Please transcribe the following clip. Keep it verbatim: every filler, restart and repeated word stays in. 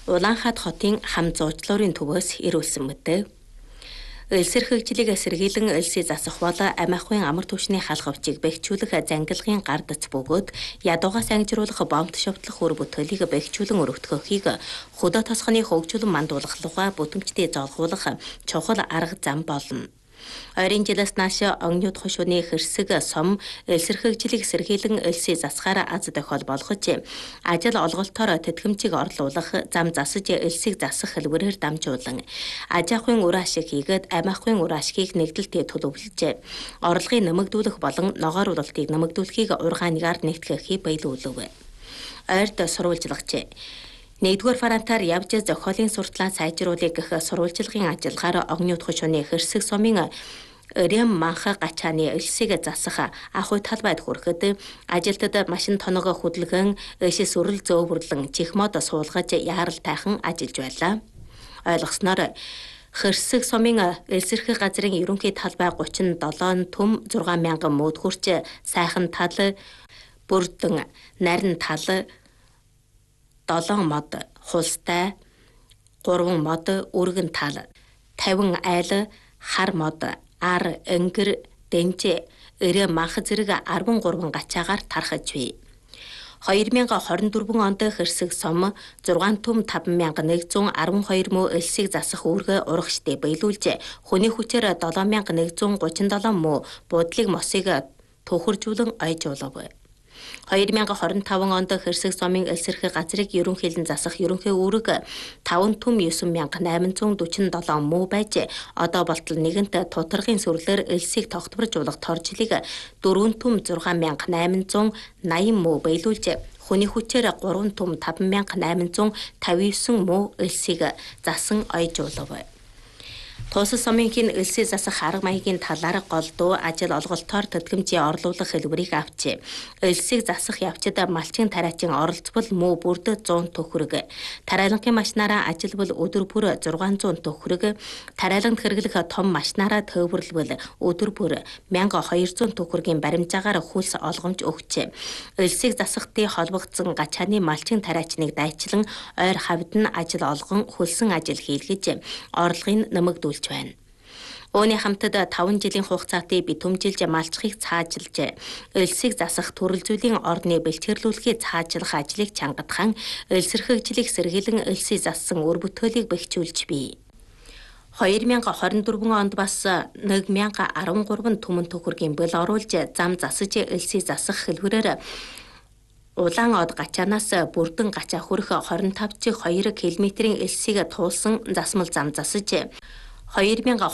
Улаанхад хотын хам зуучлуурын төвөөс ирүүлсэн мэт. Элсэр хөгжлийг сэргийлэн элсээ засах бол амиахын амар түвшний халхавчийг бэхжүүлэх зангилгын гардац бөгөөд ядуугаас ангижруулах бомбт шовтлох үр бүтээлийг бэхжүүлэн өргөтгөхийг хөдөө тосхны хөгжүүлэн мандуулах луга бүтэмжтэй золгуулах чухал арга зам болно. Ойрын жилээс нааш огнууд хошууны хэрсэг сум элсэр хөгжлийг сэргийлэн элсээ засахаар аз тохиол болгож ажил олголтоор тэтгэмжийг орлуулах зам засаж элсийг засах хэлбэрээр дамжуулан аж ахуйн үр ашиг хийгээд амь ахуйн үр ашгийг нэгдэлтэд төлөвлөж орлогыг нэмэгдүүлэх болон ногоор уралтыг нэмэгдүүлэхийг ургаангаар нэгтгэхийг баялуулв. Ойрд сурвалжлагч нэгдүгээр фарантаар явж зохиолын суртлаа сайжруулах гэх сурвалжлагын ажиллагаар огнууд хошууны хэрсэг сумын Рэм манха гачааны элсийг засах ахуй талбайд хүрэхэд ажилтнууд машин тоногоо хөдөлгөн эшис үрэл зөөвөрлөн чихмод суулгаж яарал тайхан ажиллаж байлаа. Ойлгосноор хэрсэг сумын элсэрхий газрын ерөнхий талбай гучин долоо төм зургаан мянган мөд хүрч сайхан тал бүрдэн нарийн тал долоон мод хулстай гурван мод өргөн тал тавин айл хар мод ар өнгөр дэнжэ өрөө манх зэрэг арван гурван гачаагаар тархаж бий. хоёр мянга хорин дөрвөн онд хэрсэг сум зургаан төм таван мянга нэгдсэн арван хоёр мөө элсийг засах үүргээ урагштай баялуулж хүний хүчээр долоо мянга нэгдсэн гучин долоо мөө буудлыг мосыг төхөржүүлэн ойжуулав. хоёр мянга хорин таван онд хэрсэг сумын элсэрхий газрыг ерөнхийлөн засах ерөнхий үүрэг таван төм девять мянга найман зуун дөрвөн седем муу байж одоо болтол нэгэнт тутаргын сүрлэр элсийг тогтворжуулах торжлыг дөрвөн төм зургаан мянга найман зуун наян муу баялуулж хүний хүчээр гурван төм таван мянга найман зуун тавин девять муу элсийг засан ойжуулав. Тусал сумынхын элсээ засах арга маягийн талаар голдуу ажил олголтоор тэтгэмжийн орлуулах хэлбэрийг авчээ. Элсийг засах явцад малчин тариачин оролцвол муу бүрд зуун төгрөг, тариаланхын машинаараа ажиллавал өдөр бүр зургаан зуун төгрөг, тариаланд хэрэглэх том машинаараа төвөрлөвөл өдөр бүр мянга хоёр зуун төгрөгийн баримжаагаар хөлс олгомж өгчээ. Элсийг засахтай холбогдсон гачааны малчин тариачныг дайчлан ойр хавьд нь ажил олгон хөлсөн ажил хийлгэж орлогыг нэмэгдүүл байна. Өөний хамтад таван жилийн хугацаатай битүүмжилж малчхыг цаажилж, элсийг засах төрөл зүйлийн орны бэлтгэрлүүлэхийг цаажилах ажлыг чангадхан, элсэр хөгжлийг сэргийлэн элсийг зассан үр бүтээлийг бэхжүүлж бий. хоёр мянга хорин дөрвөн онд бас нэг мянга арван гурван түмэн төгрөгийн бэл оруулж зам засаж элсийг засах хэлбэрээр улаан од гачаанаас бүрдэн гачаа хүрэх хорин тавчиг хоёр километрийн элсийг туулсан засмал зам засаж хоёр мянга